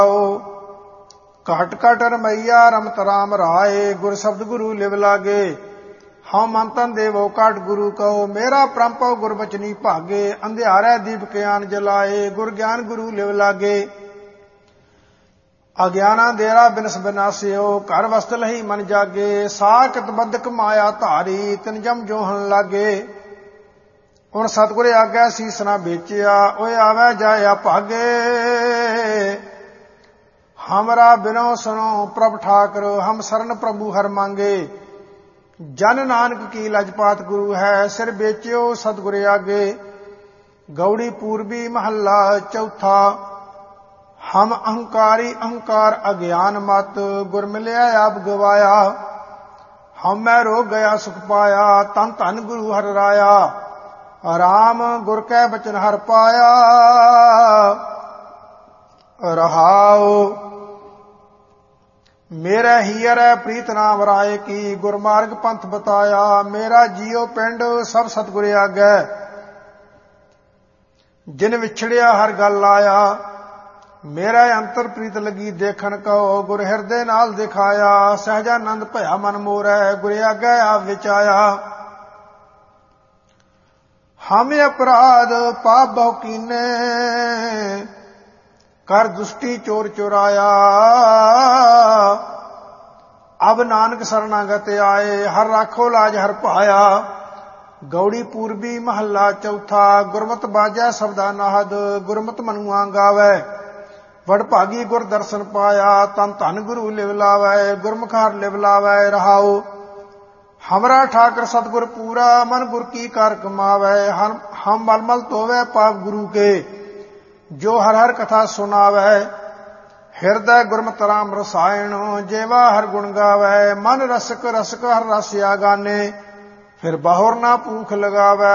ਘਟ ਘਟ ਰਮਈਆ ਰਮਤ ਰਾਮ ਰਾਏ, ਗੁਰ ਸ਼ਬਦ ਗੁਰੂ ਲਿਵ ਲਾਗੇ। ਹਉ ਮਨ ਤਨ ਦੇਵੋ ਘਟ ਗੁਰੂ ਕਹੋ, ਮੇਰਾ ਪ੍ਰਮ ਪਉ ਗੁਰ ਬਚਨੀ ਭਾਗੇ। ਅੰਧਿਆਰੈ ਦੀਪ ਗਿਆਨ ਜਲਾਏ, ਗੁਰ ਗਿਆਨ ਗੁਰੂ ਲਿਵ ਲਾਗੇ। ਅਗਿਆਨਾ ਦੇਰਾ ਬਿਨਸ ਬਿਨਾਸਿਓ, ਘਰ ਵਸਤ ਲਹੀ ਮਨ ਜਾਗੇ। ਸਾਖਤ ਬੰਧਕ ਮਾਇਆ ਧਾਰੀ, ਤਿਨ ਜਮ ਜੋਹਣ ਲਾਗੇ। ਹੁਣ ਸਤਿਗੁਰ ਆਗਿਆ ਸੀਸ ਨਾ ਵੇਚਿਆ, ਓਏ ਆਵੈ ਜਾਇਆ ਭਾਗੇ। ਹਮਰਾ ਬਿਨੋ ਸੁਨੋ ਪ੍ਰਭ ਠਾਕਰ, ਹਮ ਸਰਨ ਪ੍ਰਭੂ ਹਰ ਮੰਗੇ। ਜਨ ਨਾਨਕ ਕੀ ਲਜਪਾਤ ਗੁਰੂ ਹੈ, ਸਿਰ ਵੇਚਿਓ ਸਤਿਗੁਰ ਆਗੇ। ਗੌੜੀ ਪੂਰਬੀ ਮਹੱਲਾ ਚੌਥਾ। ਹਮ ਅਹੰਕਾਰੀ ਅਹੰਕਾਰ ਅਗਿਆਨ ਮਤ, ਗੁਰ ਮਿਲਿਆ ਆਪ ਗਵਾਇਆ। ਹਮ ਮੈਂ ਰੋਗ ਗਿਆ ਸੁਖ ਪਾਇਆ, ਤਨ ਧਨ ਗੁਰੂ ਹਰਿ ਰਾਇਆ। ਰਾਮ ਗੁਰ ਕੈ ਬਚਨ ਹਰਿ ਪਾਇਆ, ਰਹਾਉ। ਮੇਰੇ ਹੀਅਰੈ ਪ੍ਰੀਤ ਨਾਮ ਰਾਏ ਕੀ, ਗੁਰਮਾਰਗ ਪੰਥ ਬਤਾਇਆ। ਮੇਰਾ ਜੀਉ ਪਿੰਡ ਸਭ ਸਤਿਗੁਰ ਆਗੈ, ਜਿਨ ਵਿਛੜਿਆ ਹਰ ਗੱਲ ਆਇਆ। ਮੇਰਾ ਅੰਤਰ ਪ੍ਰੀਤ ਲੱਗੀ ਦੇਖਣ ਕਉ, ਗੁਰ ਹਿਰਦੇ ਨਾਲ ਦਿਖਾਇਆ। ਸਹਿਜਾਨੰਦ ਭਇਆ ਮਨ ਮੋਰੈ, ਗੁਰ ਆਗੈ ਆਪ ਵਿੱਚ ਆਇਆ। ਹਮ ਅਪਰਾਧ ਪਾਪ ਬਹੁ ਕੀਨੇ, ਕਰ ਦੁਸ਼ਟੀ ਚੋਰ ਚੁਰਾਇਆ। ਅਬ ਨਾਨਕ ਸਰਨਾਗਤ ਆਏ, ਹਰ ਰਾਖੋ ਲਾਜ ਹਰ ਭਾਇਆ। ਗੌੜੀ ਪੂਰਬੀ ਮਹੱਲਾ ਚੌਥਾ। ਗੁਰਮਤਿ ਬਾਜੈ ਸਬਦਾ ਨਾਹਦ, ਗੁਰਮਤਿ ਮਨੁਆ ਗਾਵੈ। ਵਡਭਾਗੀ ਗੁਰ ਦਰਸ਼ਨ ਪਾਇਆ, ਤਨ ਧਨ ਗੁਰੂ ਲਿਵ ਲਾਵੈ। ਗੁਰਮੁਖ ਹਰਿ ਲਿਵ ਲਾਵੈ, ਰਹਾਉ। ਹਮਰਾ ਠਾਕਰ ਸਤਿਗੁਰ ਪੂਰਾ, ਮਨ ਗੁਰ ਕੀ ਕਾਰ ਕਮਾਵੈ। ਹਮ ਮਲ ਮਲ ਧੋਵੈ ਪਾਪ ਗੁਰੂ ਕੇ, ਜੋ ਹਰ ਹਰ ਕਥਾ ਸੁਨਾਵੈ। ਹਿਰਦੈ ਗੁਰਮਤਿ ਰਾਮ ਰਸਾਇਣ, ਜੇਵਾ ਹਰ ਗੁਣ ਗਾਵੈ। ਮਨ ਰਸਕ ਰਸਕ ਹਰ ਰਸਿਆ ਗਾਨੇ, ਫਿਰ ਬਹੁਰ ਨਾ ਭੂਖ ਲਗਾਵੈ।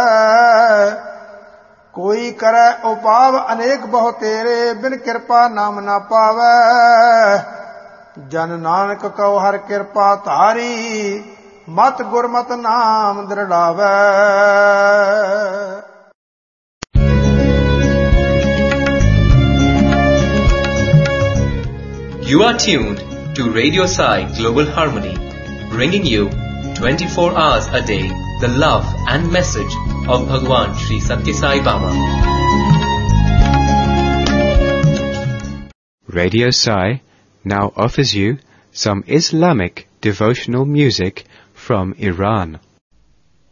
ਕੋਈ ਕਰੈ ਉਪਾਵ ਅਨੇਕ ਬਹੁ ਤੇਰੇ, ਬਿਨ ਕਿਰਪਾ ਨਾਮ ਨਾ ਪਾਵੈ। ਜਨ ਨਾਨਕ ਕਉ ਹਰ ਕਿਰਪਾ ਧਾਰੀ, ਮਤ ਗੁਰਮਤ ਨਾਮ ਦ੍ਰਿੜਾਵੈ। You are tuned to Radio Sai Global Harmony, bringing you 24 hours a day the love and message of Bhagwan Sri Satya Sai Baba. Radio Sai now offers you some Islamic devotional music from Iran.